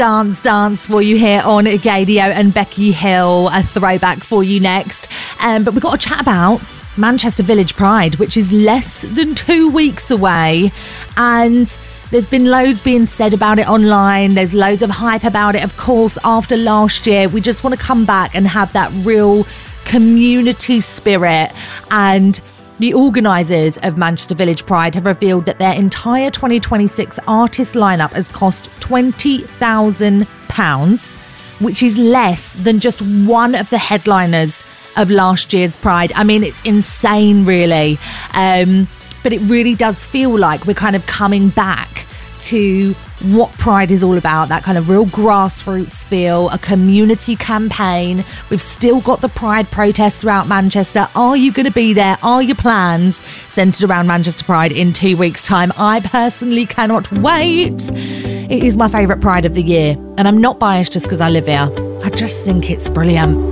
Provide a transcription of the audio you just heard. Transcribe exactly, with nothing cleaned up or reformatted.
Dance Dance for you here on Gadio, and Becky Hill, a throwback for you next. Um, but we've got to chat about Manchester Village Pride, which is less than two weeks away. And there's been loads being said about it online. There's loads of hype about it. Of course, after last year, we just want to come back and have that real community spirit. And the organisers of Manchester Village Pride have revealed that their entire twenty twenty-six artist lineup has cost twenty thousand pounds, which is less than just one of the headliners of last year's Pride. I mean, it's insane, really. Um, but it really does feel like we're kind of coming back to what Pride is all about, that kind of real grassroots feel, a community campaign. We've still got the Pride protests throughout Manchester. Are you going to be there? Are your plans centred around Manchester Pride in two weeks' time? I personally cannot wait. It is my favourite Pride of the year, and I'm not biased just because I live here. I just think it's brilliant.